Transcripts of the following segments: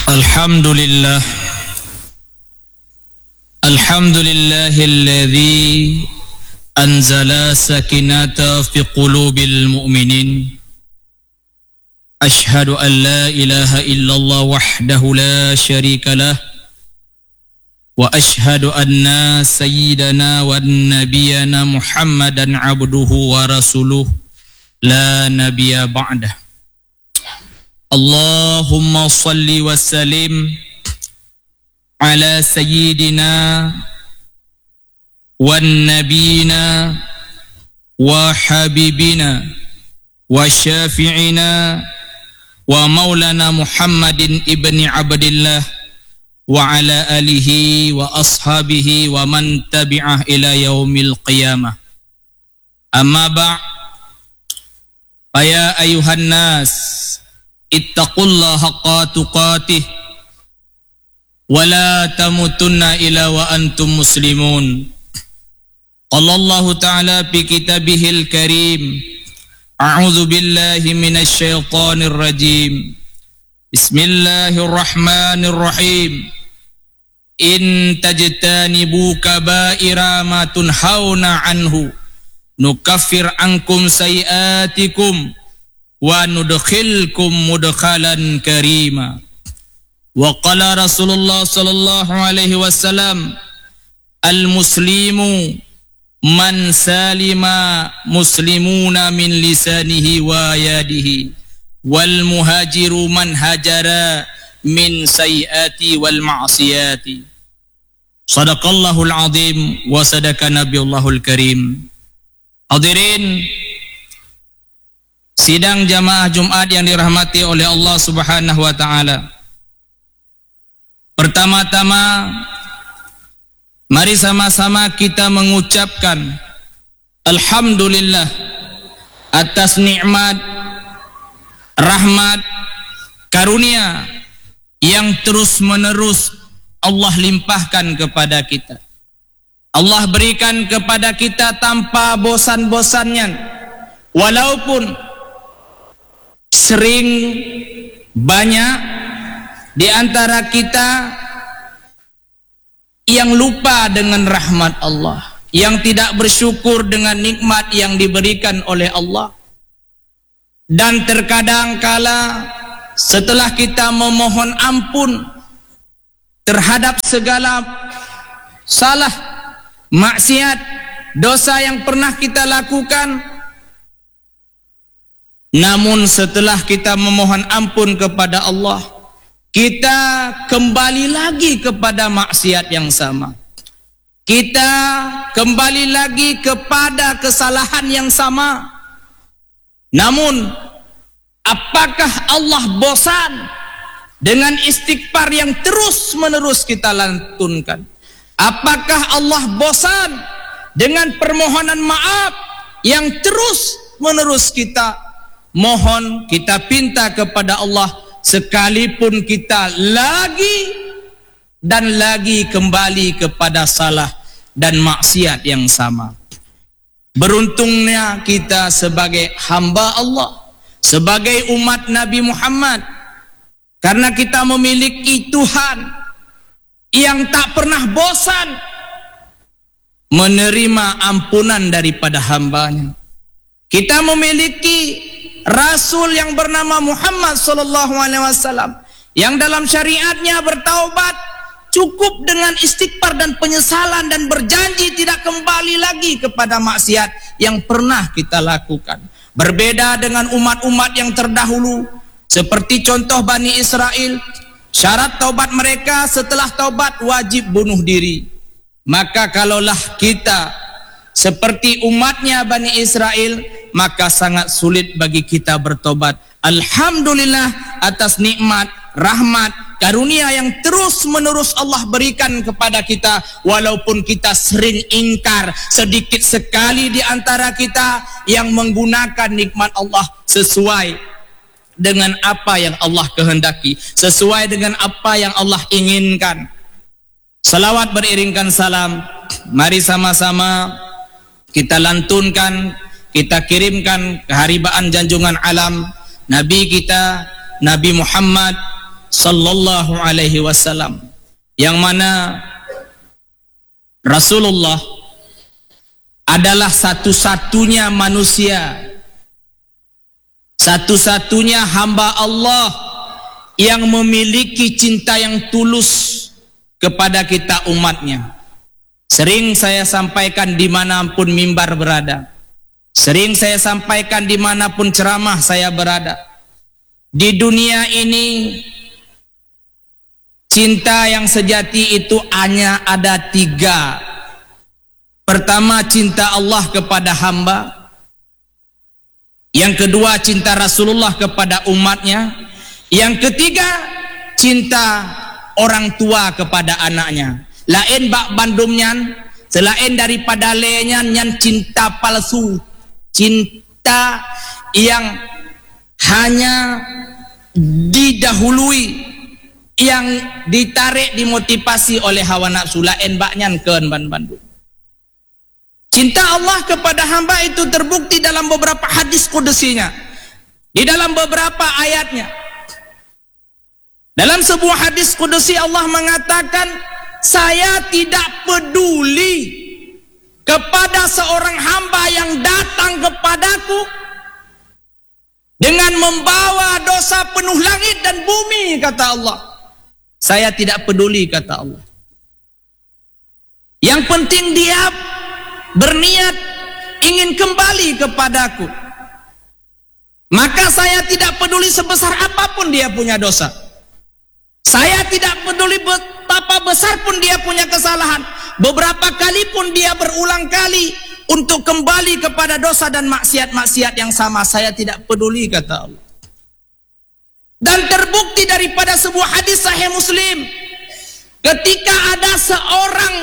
Alhamdulillah Alhamdulillahilladzi anzala sakinata fi qulubil mu'minin. Ashhadu an la ilaha illallah wahdahu la syarika lah. Wa ashhadu anna sayyidana wa nabiyana Muhammadan abduhu wa rasuluh la nabiyya ba'dah. Allahumma salli wa sallim ala sayyidina wa nabiyina wa habibina wa syafi'ina wa maulana Muhammadin ibni Abdillah wa ala alihi wa ashabihi wa man tabi'ah ila yaumil qiyamah. Amma ba' ya ayuhan nas ittaqullaha haqqa tuqatih wa la tamutunna illa wa antum muslimun. Qala Allah ta'ala fi kitabihil karim, a'udzu billahi minasy syaithanir rajim. Bismillahirrahmanirrahim. In tajtanibu kaba'ira ma tunhauna anhu nukaffir ankum sayiatikum wa nudkhilkum mudkhalan karima. Wa qala Rasulullah sallallahu alaihi wasallam, al-muslimu man salima muslimuna min lisanihi wa yadihi, wal muhajiru man hajara min sayiati wal ma'siyati. Sadaqallahul azim wa sadaqa nabiyullahul karim. Hadirin sidang jamaah Jumat yang dirahmati oleh Allah Subhanahu wa taala. Pertama-tama mari sama-sama kita mengucapkan alhamdulillah atas nikmat, rahmat, karunia yang terus-menerus Allah limpahkan kepada kita. Allah berikan kepada kita tanpa bosan-bosannya, walaupun sering banyak di antara kita yang lupa dengan rahmat Allah, yang tidak bersyukur dengan nikmat yang diberikan oleh Allah. Dan terkadang kala setelah kita memohon ampun terhadap segala salah, maksiat, dosa yang pernah kita lakukan, namun setelah kita memohon ampun kepada Allah, kita kembali lagi kepada maksiat yang sama. Kita kembali lagi kepada kesalahan yang sama. Namun, apakah Allah bosan dengan istighfar yang terus-menerus kita lantunkan? Apakah Allah bosan dengan permohonan maaf yang terus-menerus kita mohon, kita pinta kepada Allah, sekalipun kita lagi dan lagi kembali kepada salah dan maksiat yang sama? Beruntungnya kita sebagai hamba Allah, sebagai umat Nabi Muhammad, karena kita memiliki Tuhan yang tak pernah bosan menerima ampunan daripada hambanya. Kita memiliki Rasul yang bernama Muhammad sallallahu alaihi wasallam yang dalam syariatnya bertaubat cukup dengan istighfar dan penyesalan dan berjanji tidak kembali lagi kepada maksiat yang pernah kita lakukan. Berbeda dengan umat-umat yang terdahulu, seperti contoh Bani Israel, syarat taubat mereka setelah taubat wajib bunuh diri. Maka kalaulah kita seperti umatnya Bani Israel, maka sangat sulit bagi kita bertobat. Alhamdulillah atas nikmat, rahmat, karunia yang terus-menerus Allah berikan kepada kita, walaupun kita sering ingkar. Sedikit sekali di antara kita yang menggunakan nikmat Allah sesuai dengan apa yang Allah kehendaki, sesuai dengan apa yang Allah inginkan. Salawat beriringkan salam, mari sama-sama kita lantunkan, kita kirimkan keharibaan junjungan alam Nabi kita, Nabi Muhammad sallallahu alaihi wasallam, yang mana Rasulullah adalah satu-satunya manusia, satu-satunya hamba Allah yang memiliki cinta yang tulus kepada kita umatnya. Sering saya sampaikan dimanapun mimbar berada, sering saya sampaikan dimanapun ceramah saya berada. Di dunia ini cinta yang sejati itu hanya ada 3. Pertama, cinta Allah kepada hamba. Yang kedua, cinta Rasulullah kepada umatnya. Yang ketiga, cinta orang tua kepada anaknya. Lain bak bandumnyan, selain daripada lenyan yang cinta palsu, cinta yang hanya didahului, yang ditarik, dimotivasi oleh hawa nafsu. Lain baknyan keun bandung. Cinta Allah kepada hamba itu terbukti dalam beberapa hadis kudusinya, di dalam beberapa ayatnya. Dalam sebuah hadis kudusi Allah mengatakan, saya tidak peduli kepada seorang hamba yang datang kepadaku dengan membawa dosa penuh langit dan bumi, kata Allah. Saya tidak peduli, kata Allah. Yang penting dia berniat ingin kembali kepadaku, maka saya tidak peduli sebesar apapun dia punya dosa. Saya tidak peduli betapa besar pun dia punya kesalahan. Beberapa kali pun dia berulang kali untuk kembali kepada dosa dan maksiat-maksiat yang sama, saya tidak peduli, kata Allah. Dan terbukti daripada sebuah hadis Sahih Muslim, ketika ada seorang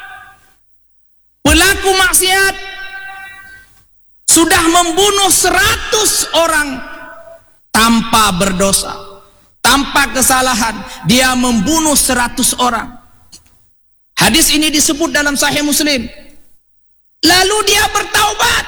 pelaku maksiat sudah membunuh 100 orang tanpa berdosa, tanpa kesalahan, dia membunuh 100 orang. Hadis ini disebut dalam Sahih Muslim. Lalu dia bertaubat.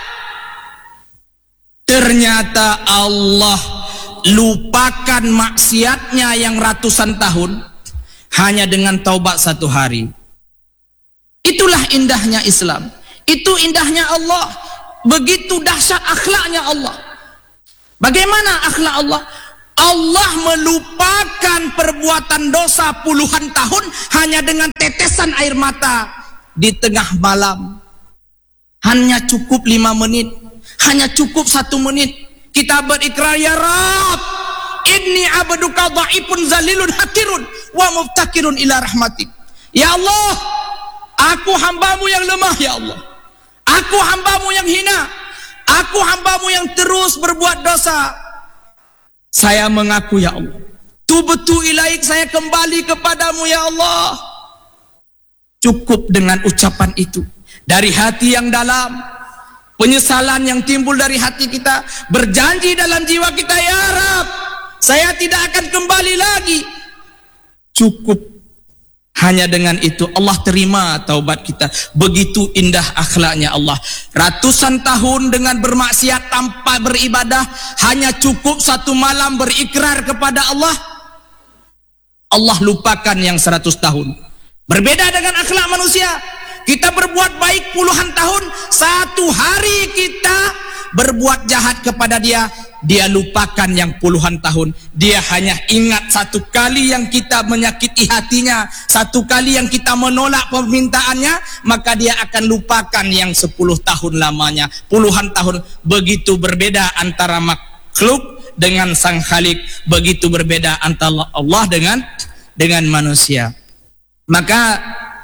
Ternyata Allah lupakan maksiatnya yang ratusan tahun hanya dengan taubat 1 hari. Itulah indahnya Islam. Itu indahnya Allah. Begitu dahsyat akhlaknya Allah. Bagaimana akhlak Allah? Allah melupakan perbuatan dosa puluhan tahun hanya dengan tetesan air mata di tengah malam. Hanya cukup 5 menit, hanya cukup 1 menit kita berikrar, ya Rabb, inni abduka dhaifun zalilun hakirun wa muftakirun ila rahmatik. Ya Allah, aku hambamu yang lemah, ya Allah. Aku hambamu yang hina. Aku hambamu yang terus berbuat dosa. Saya mengaku, ya Allah. Tubtu ilaik, saya kembali kepadamu, ya Allah. Cukup dengan ucapan itu. Dari hati yang dalam. Penyesalan yang timbul dari hati kita. Berjanji dalam jiwa kita, ya Rabb, saya tidak akan kembali lagi. Cukup. Hanya dengan itu Allah terima taubat kita. Begitu indah akhlaknya Allah. Ratusan tahun dengan bermaksiat tanpa beribadah, hanya cukup 1 malam berikrar kepada Allah. Allah lupakan yang 100 tahun. Berbeda dengan akhlak manusia. Kita berbuat baik puluhan tahun, 1 hari kita berbuat jahat kepada dia, dia lupakan yang puluhan tahun. Dia hanya ingat 1 kali yang kita menyakiti hatinya, 1 kali yang kita menolak permintaannya, maka dia akan lupakan yang 10 tahun lamanya, puluhan tahun. Begitu berbeda antara makhluk dengan Sang Khalik, begitu berbeda antara Allah dengan manusia. Maka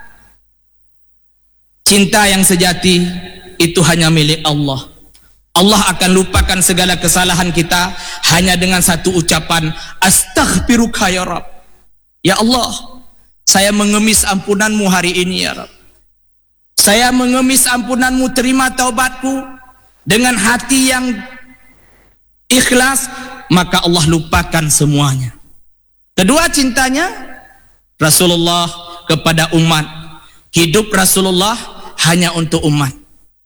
cinta yang sejati itu hanya milik Allah. Allah akan lupakan segala kesalahan kita hanya dengan 1 ucapan, astaghfiruka ya Rabb. Ya Allah, saya mengemis ampunanmu hari ini, ya Rabb. Saya mengemis ampunanmu, terima taubatku dengan hati yang ikhlas, maka Allah lupakan semuanya. Kedua, cintanya Rasulullah kepada umat. Hidup Rasulullah hanya untuk umat.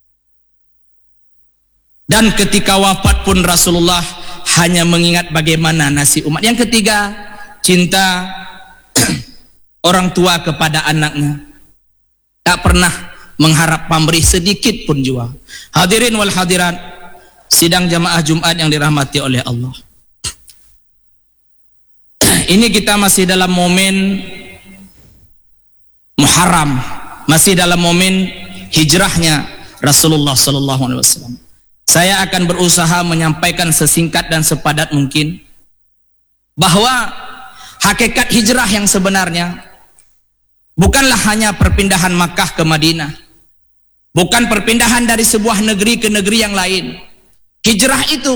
Dan ketika wafat pun Rasulullah hanya mengingat bagaimana nasib umat. Yang ketiga, cinta orang tua kepada anaknya, tak pernah mengharap pamrih sedikit pun juga. Hadirin wal hadirat, sidang jamaah Jumat yang dirahmati oleh Allah. Ini kita masih dalam momen Muharram, masih dalam momen hijrahnya Rasulullah SAW. Saya akan berusaha menyampaikan sesingkat dan sepadat mungkin bahwa hakikat hijrah yang sebenarnya bukanlah hanya perpindahan Makkah ke Madinah, bukan perpindahan dari sebuah negeri ke negeri yang lain. Hijrah itu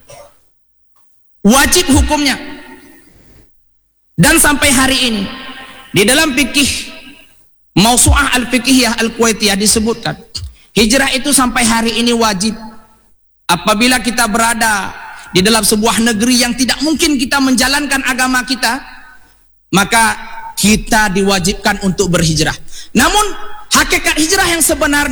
wajib hukumnya, dan sampai hari ini di dalam fikih Mausu'ah al-Fiqhiyah al-Kuwaitiyah disebutkan hijrah itu sampai hari ini wajib. Apabila kita berada di dalam sebuah negeri yang tidak mungkin kita menjalankan agama kita, maka kita diwajibkan untuk berhijrah. Namun hakikat hijrah yang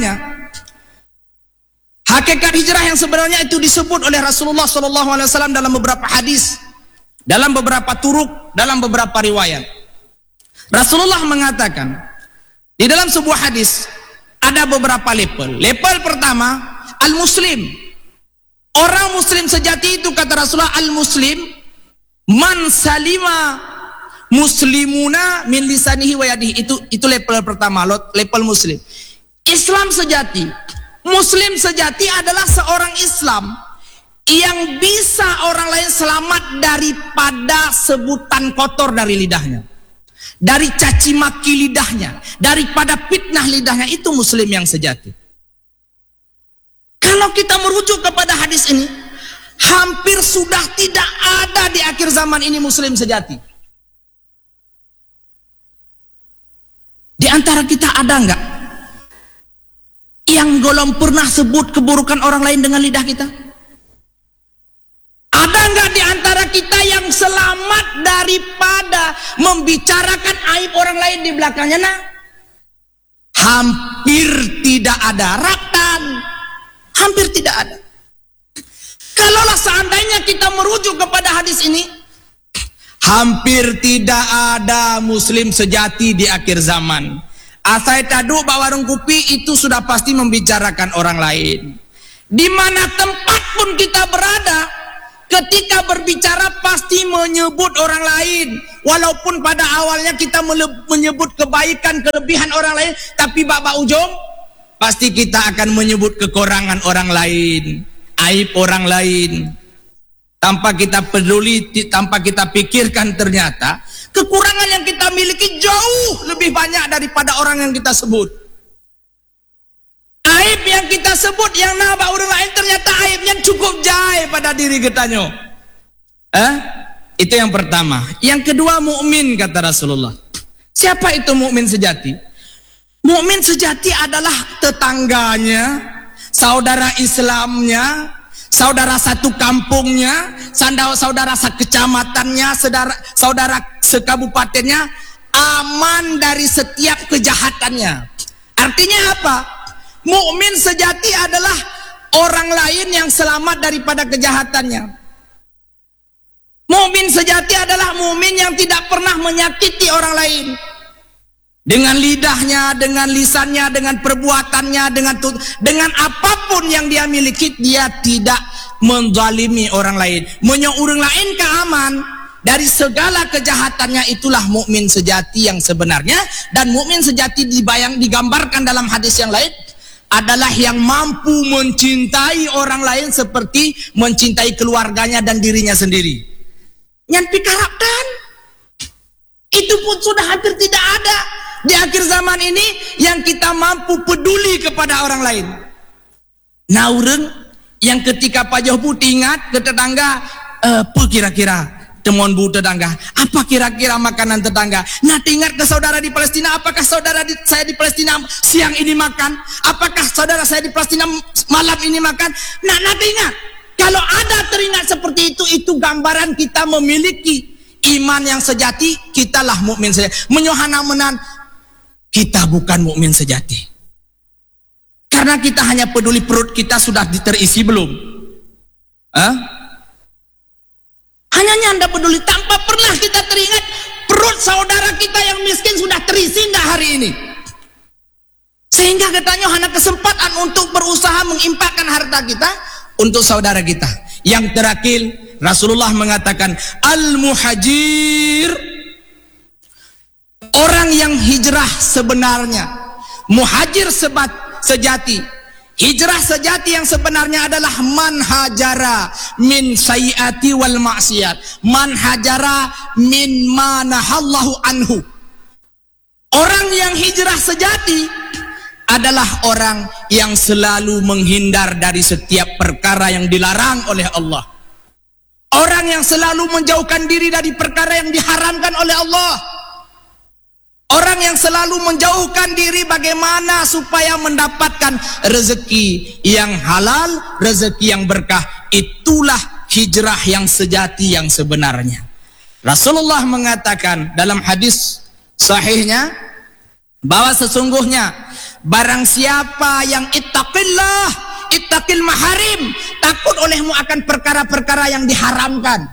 sebenarnya itu disebut oleh Rasulullah SAW dalam beberapa hadis, dalam beberapa turuk, dalam beberapa riwayat. Rasulullah mengatakan di dalam sebuah hadis ada beberapa level. Level pertama, al-muslim. Orang muslim sejati itu kata Rasulullah, al-muslim man salima muslimuna min lisanihi wa yadihi. Itu level pertama, level muslim. Islam sejati, muslim sejati adalah seorang Islam yang bisa orang lain selamat daripada sebutan kotor dari lidahnya, dari caci maki lidahnya, daripada fitnah lidahnya. Itu muslim yang sejati. Kalau kita merujuk kepada hadis ini, hampir sudah tidak ada di akhir zaman ini muslim sejati. Di antara kita ada enggak yang belum pernah sebut keburukan orang lain dengan lidah kita? Ada enggak di antara kita yang selamat daripada membicarakan aib orang lain di belakangnya? Nah, hampir tidak ada. Raktan, hampir tidak ada. Kalaulah seandainya kita merujuk kepada hadis ini, hampir tidak ada muslim sejati di akhir zaman. Asai tadu bawa warung kopi itu sudah pasti membicarakan orang lain. Di mana tempat pun kita berada, ketika berbicara pasti menyebut orang lain. Walaupun pada awalnya kita menyebut kebaikan, kelebihan orang lain, tapi babak ujung pasti kita akan menyebut kekurangan orang lain, aib orang lain. Tanpa kita peduli, tanpa kita pikirkan, ternyata kekurangan yang kita miliki jauh lebih banyak daripada orang yang kita sebut. Aib yang kita sebut yang nabak orang lain, ternyata aibnya cukup jai pada diri kitanya. Itu yang pertama. Yang kedua, mukmin kata Rasulullah. Siapa itu mukmin sejati? Mukmin sejati adalah tetangganya, saudara Islamnya, saudara satu kampungnya, saudara sekecamatannya, saudara sekabupatennya, aman dari setiap kejahatannya. Artinya apa? Mukmin sejati adalah orang lain yang selamat daripada kejahatannya. Mukmin sejati adalah mukmin yang tidak pernah menyakiti orang lain. Dengan lidahnya, dengan lisannya, dengan perbuatannya, dengan apapun yang dia miliki, dia tidak menzalimi orang lain. Menyo orang lain keaman dari segala kejahatannya. Itulah mukmin sejati yang sebenarnya. Dan mukmin sejati digambarkan dalam hadis yang lain adalah yang mampu mencintai orang lain seperti mencintai keluarganya dan dirinya sendiri. Yang diharapkan itu pun sudah hampir tidak ada di akhir zaman ini yang kita mampu peduli kepada orang lain. Nah, orang yang ketika Pak Jokowi ingat ke tetangga, apa kira-kira temuan bu tetangga, apa kira-kira makanan tetangga. Nah, ingat ke saudara di Palestina, apakah saya di Palestina siang ini makan? Apakah saudara saya di Palestina malam ini makan? Nah, ingat. Kalau ada teringat seperti itu gambaran kita memiliki iman yang sejati. Kitalah mukmin sejati. Menyohana menan, kita bukan mukmin sejati. Karena kita hanya peduli perut kita sudah terisi belum. Hanya Anda peduli tanpa pernah kita teringat saudara kita yang miskin sudah terisi nggak hari ini? Sehingga katanya hanya kesempatan untuk berusaha mengimpakkan harta kita untuk saudara kita. Yang terakhir, Rasulullah mengatakan, al-muhajir, orang yang hijrah sebenarnya. Muhajir sejati. Hijrah sejati yang sebenarnya adalah man hajara min sayyiati wal maksiat. Man hajara min manahallahu anhu. Orang yang hijrah sejati adalah orang yang selalu menghindar dari setiap perkara yang dilarang oleh Allah. Orang yang selalu menjauhkan diri dari perkara yang diharamkan oleh Allah. Orang yang selalu menjauhkan diri bagaimana supaya mendapatkan rezeki yang halal, rezeki yang berkah. Itulah hijrah yang sejati yang sebenarnya. Rasulullah mengatakan dalam hadis sahihnya bahwa sesungguhnya barang siapa yang ittaqil maharim, takut olehmu akan perkara-perkara yang diharamkan,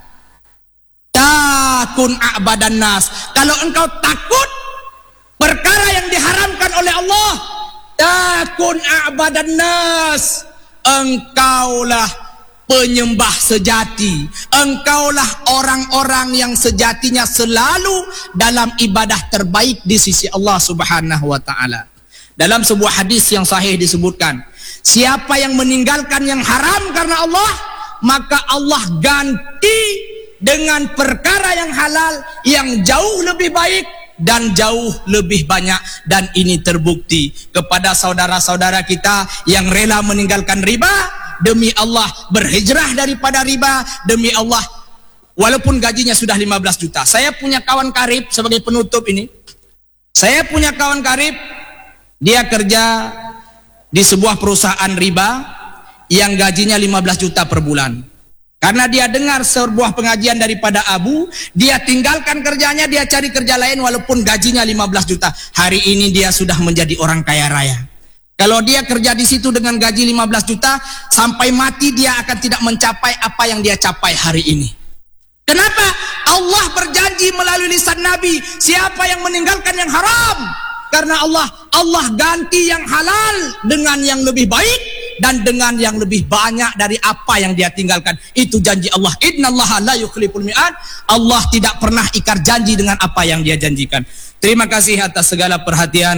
takun a'badan nas. Kalau engkau takut perkara yang diharamkan oleh Allah, takun a'badan nas, engkaulah penyembah sejati. Engkaulah orang-orang yang sejatinya selalu dalam ibadah terbaik di sisi Allah Subhanahu wa ta'ala. Dalam sebuah hadis yang sahih disebutkan, siapa yang meninggalkan yang haram karena Allah, maka Allah ganti dengan perkara yang halal yang jauh lebih baik dan jauh lebih banyak. Dan ini terbukti kepada saudara-saudara kita yang rela meninggalkan riba demi Allah, berhijrah daripada riba demi Allah, walaupun gajinya sudah 15 juta. Saya punya kawan karib, sebagai penutup ini, saya punya kawan karib, dia kerja di sebuah perusahaan riba yang gajinya 15 juta per bulan. Karena dia dengar sebuah pengajian daripada Abu, dia tinggalkan kerjanya, dia cari kerja lain walaupun gajinya 15 juta. Hari ini dia sudah menjadi orang kaya raya. Kalau dia kerja di situ dengan gaji 15 juta, sampai mati dia akan tidak mencapai apa yang dia capai hari ini. Kenapa? Allah berjanji melalui lisan Nabi, siapa yang meninggalkan yang haram karena Allah ganti yang halal dengan yang lebih baik dan dengan yang lebih banyak dari apa yang dia tinggalkan. Itu janji Allah. Innallaha la yukhliful mi'ad. Allah tidak pernah ingkar janji dengan apa yang dia janjikan. Terima kasih atas segala perhatian.